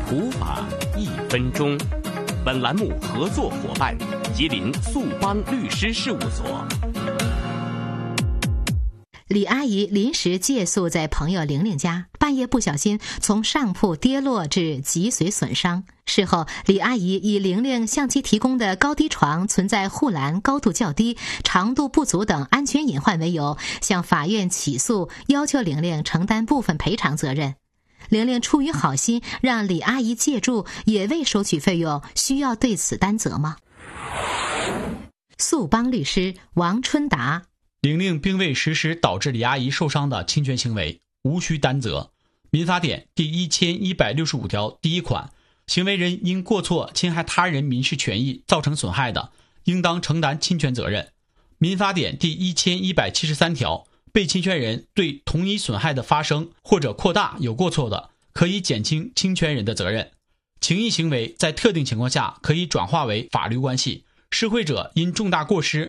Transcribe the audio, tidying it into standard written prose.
普法1分钟。本栏目合作伙伴：吉林速邦律师事务所。 李阿姨临时借宿在朋友玲玲家，半夜不小心从上铺跌落致脊髓损伤。事后，李阿姨以玲玲向其提供的高低床存在护栏高度较低、长度不足等安全隐患为由，向法院起诉，要求玲玲承担部分赔偿责任。玲玲出于好心让李阿姨借住，也未收取费用，需要对此担责吗？速邦律师王春达： 玲玲并未实施导致李阿姨受伤的侵权行为，无需担责。民法典第1165条第1款，行为人因过错侵害他人民事权益造成损害的，应当承担侵权责任。民法典第1173条，被侵权人对同一损害的发生或者扩大有过错的，可以减轻侵权人的责任。情谊行为在特定情况下可以转化为法律关系，施惠者因重大过失